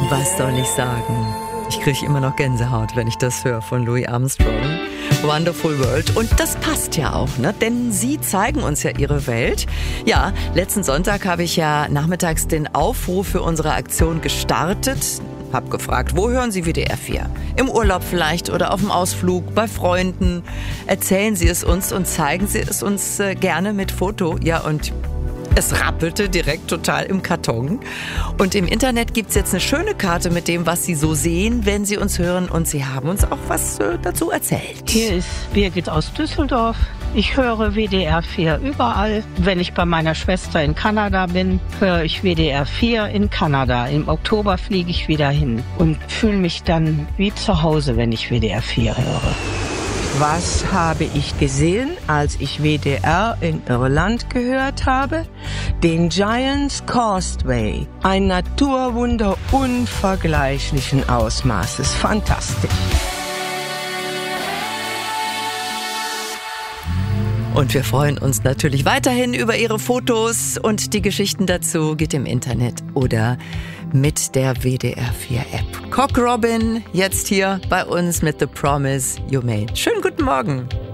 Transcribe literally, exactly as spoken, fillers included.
Was soll ich sagen? Ich kriege immer noch Gänsehaut, wenn ich das höre von Louis Armstrong. Wonderful World. Und das passt ja auch, ne? Denn Sie zeigen uns ja Ihre Welt. Ja, letzten Sonntag habe ich ja nachmittags den Aufruf für unsere Aktion gestartet. Hab gefragt, wo hören Sie W D R vier? Im Urlaub vielleicht oder auf dem Ausflug, bei Freunden. Erzählen Sie es uns und zeigen Sie es uns äh, gerne mit Foto. Ja, und es rappelte direkt total im Karton. Und im Internet gibt's jetzt eine schöne Karte mit dem, was Sie so sehen, wenn Sie uns hören. Und Sie haben uns auch was äh, dazu erzählt. Hier ist Birgit aus Düsseldorf. Ich höre W D R vier überall. Wenn ich bei meiner Schwester in Kanada bin, höre ich W D R vier in Kanada. Im Oktober fliege ich wieder hin und fühle mich dann wie zu Hause, wenn ich W D R vier höre. Was habe ich gesehen, als ich W D R in Irland gehört habe? Den Giant's Causeway. Ein Naturwunder unvergleichlichen Ausmaßes. Fantastisch. Und wir freuen uns natürlich weiterhin über Ihre Fotos und die Geschichten dazu geht im Internet oder mit der W D R vier App. Cock Robin jetzt hier bei uns mit The Promise You Made. Schönen guten Morgen.